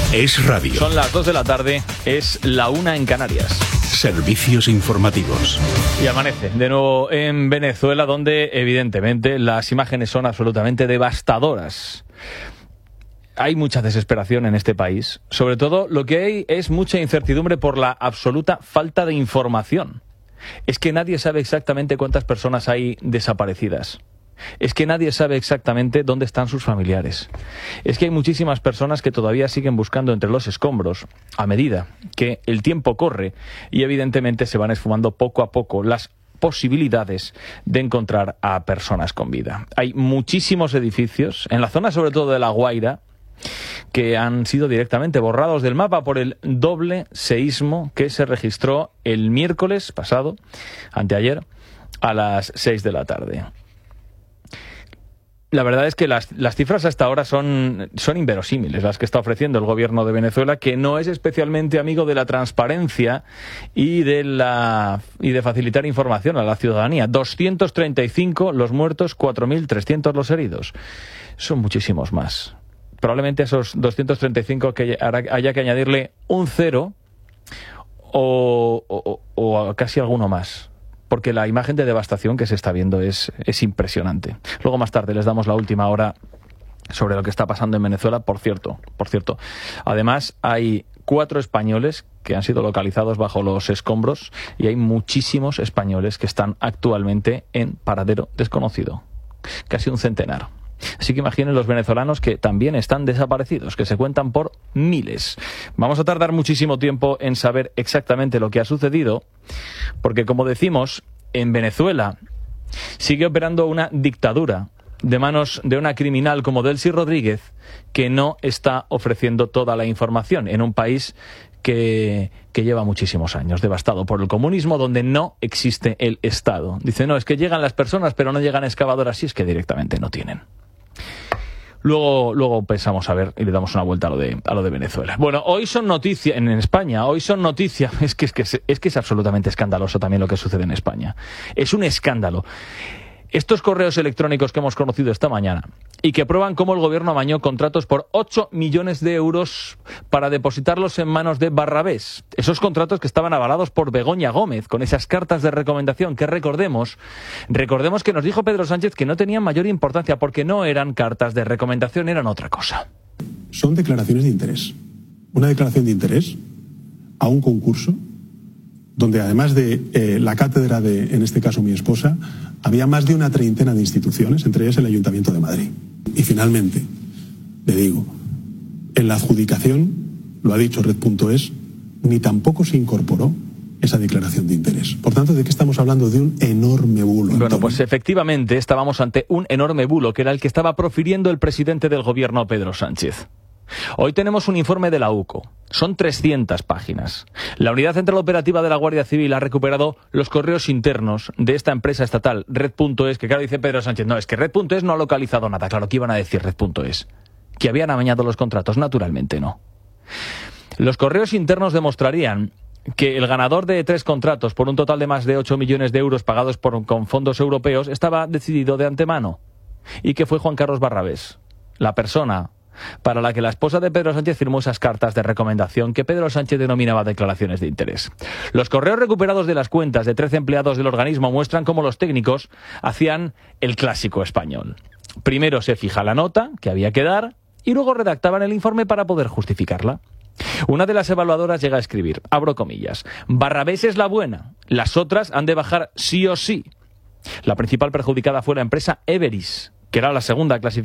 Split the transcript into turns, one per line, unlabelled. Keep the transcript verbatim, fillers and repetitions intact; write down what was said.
Es radio.
Son las dos de la tarde, es la una en Canarias.
Servicios informativos.
Y amanece de nuevo en Venezuela, donde evidentemente las imágenes son absolutamente devastadoras. Hay mucha desesperación en este país. Sobre todo lo que hay es mucha incertidumbre por la absoluta falta de información. Es que nadie sabe exactamente cuántas personas hay desaparecidas. Es que nadie sabe exactamente dónde están sus familiares. Es que hay muchísimas personas que todavía siguen buscando entre los escombros a medida que el tiempo corre y evidentemente se van esfumando poco a poco las posibilidades de encontrar a personas con vida. Hay muchísimos edificios, en la zona sobre todo de La Guaira, que han sido directamente borrados del mapa por el doble seísmo que se registró el miércoles pasado, anteayer, a las seis de la tarde. La verdad es que las, las cifras hasta ahora son, son inverosímiles, las que está ofreciendo el gobierno de Venezuela, que no es especialmente amigo de la transparencia y de, la, y de facilitar información a la ciudadanía. doscientos treinta y cinco los muertos, cuatro mil trescientos los heridos. Son muchísimos más. Probablemente a esos doscientos treinta y cinco que haya que añadirle un cero o, o, o casi alguno más, porque la imagen de devastación que se está viendo es, es impresionante. Luego más tarde les damos la última hora sobre lo que está pasando en Venezuela. Por cierto, por cierto, además hay cuatro españoles que han sido localizados bajo los escombros y hay muchísimos españoles que están actualmente en paradero desconocido. Casi un centenar. Así que imaginen los venezolanos que también están desaparecidos, que se cuentan por miles. Vamos a tardar muchísimo tiempo en saber exactamente lo que ha sucedido, porque como decimos, en Venezuela sigue operando una dictadura de manos de una criminal como Delcy Rodríguez, que no está ofreciendo toda la información en un país que, que lleva muchísimos años devastado por el comunismo, donde no existe el Estado. Dice, no, es que llegan las personas, pero no llegan excavadoras, y es que directamente no tienen. Luego, luego pensamos a ver y le damos una vuelta a lo de, a lo de Venezuela. Bueno, hoy son noticias en España, hoy son noticias, es que es, que es, es que es absolutamente escandaloso también lo que sucede en España. Es un escándalo. Estos correos electrónicos que hemos conocido esta mañana y que prueban cómo el gobierno amañó contratos por ocho millones de euros para depositarlos en manos de Barrabés. Esos contratos que estaban avalados por Begoña Gómez con esas cartas de recomendación que recordemos, recordemos que nos dijo Pedro Sánchez que no tenían mayor importancia porque no eran cartas de recomendación, eran otra cosa.
Son declaraciones de interés. Una declaración de interés a un concurso donde además de eh, la cátedra de, en este caso, mi esposa, había más de una treintena de instituciones, entre ellas el Ayuntamiento de Madrid. Y finalmente, le digo, en la adjudicación, lo ha dicho Red punto es, ni tampoco se incorporó esa declaración de interés. Por tanto, ¿de qué estamos hablando? De un enorme bulo.
Bueno,
Antonio.
pues efectivamente estábamos ante un enorme bulo, que era el que estaba profiriendo el presidente del gobierno, Pedro Sánchez. Hoy tenemos un informe de la U C O. Son trescientas páginas. La Unidad Central Operativa de la Guardia Civil ha recuperado los correos internos de esta empresa estatal, Red punto es, que claro, dice Pedro Sánchez, no, es que Red punto es no ha localizado nada. Claro, ¿qué iban a decir Red punto es? ¿Que habían amañado los contratos? Naturalmente no. Los correos internos demostrarían que el ganador de tres contratos por un total de más de ocho millones de euros pagados por, con fondos europeos estaba decidido de antemano y que fue Juan Carlos Barrabés, la persona para la que la esposa de Pedro Sánchez firmó esas cartas de recomendación que Pedro Sánchez denominaba declaraciones de interés. Los correos recuperados de las cuentas de trece empleados del organismo muestran cómo los técnicos hacían el clásico español. Primero se fija la nota que había que dar y luego redactaban el informe para poder justificarla. Una de las evaluadoras llega a escribir, abro comillas, Barrabés es la buena, las otras han de bajar sí o sí. La principal perjudicada fue la empresa Everis, que era la segunda clasificada.